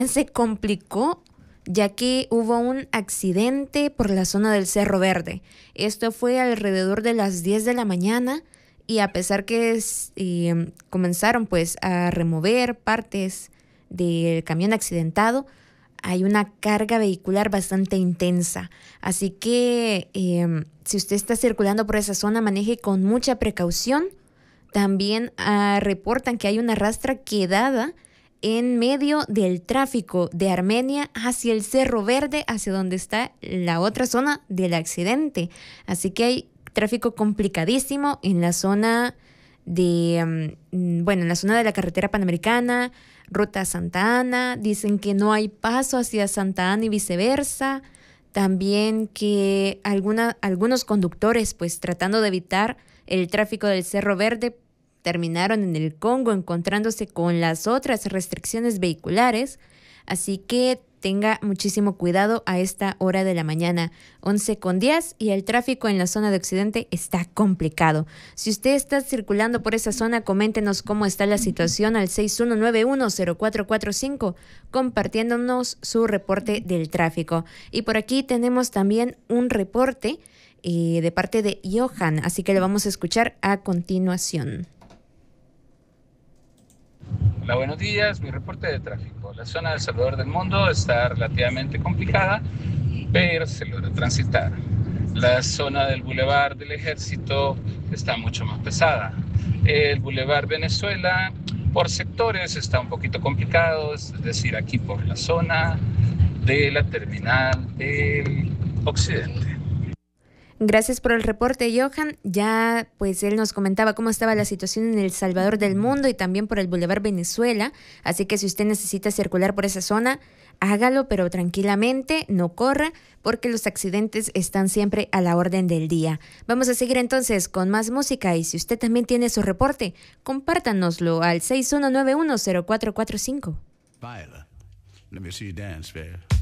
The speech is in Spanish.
Se complicó ya que hubo un accidente por la zona del Cerro Verde. Esto fue alrededor de las 10 de la mañana y a pesar que comenzaron pues a remover partes del camión accidentado, hay una carga vehicular bastante intensa. Así que si usted está circulando por esa zona, maneje con mucha precaución. También reportan que hay una rastra quedada en medio del tráfico de Armenia hacia el Cerro Verde, hacia donde está la otra zona del accidente. Así que hay tráfico complicadísimo en la zona en la zona de la carretera panamericana, ruta Santa Ana. Dicen que no hay paso hacia Santa Ana y viceversa. También que algunos conductores, pues tratando de evitar el tráfico del Cerro Verde, terminaron en el Congo encontrándose con las otras restricciones vehiculares, así que tenga muchísimo cuidado a esta hora de la mañana, 11:10, y el tráfico en la zona de Occidente está complicado. Si usted está circulando por esa zona, coméntenos cómo está la situación al 6191-0445, compartiéndonos su reporte del tráfico. Y por aquí tenemos también un reporte de parte de Johan, así que lo vamos a escuchar a continuación. Hola, buenos días. Mi reporte de tráfico. La zona del Salvador del Mundo está relativamente complicada, pero se logra transitar. La zona del Boulevard del Ejército está mucho más pesada. El Boulevard Venezuela, por sectores, está un poquito complicado, es decir, aquí por la zona de la terminal del Occidente. Gracias por el reporte, Johan. Ya, pues él nos comentaba cómo estaba la situación en El Salvador del Mundo y también por el Boulevard Venezuela. Así que si usted necesita circular por esa zona, hágalo, pero tranquilamente, no corra, porque los accidentes están siempre a la orden del día. Vamos a seguir entonces con más música y si usted también tiene su reporte, compártanoslo al 6191-0445. Viola, let me see you dance, babe.